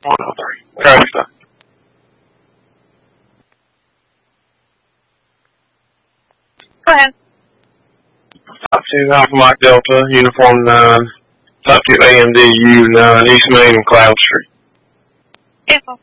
103. Traffic stop. Go ahead. Top 2 Alpha Mike Delta, Uniform 9, Top 2 AMDU 9, East Main and Cloud Street. Vehicle.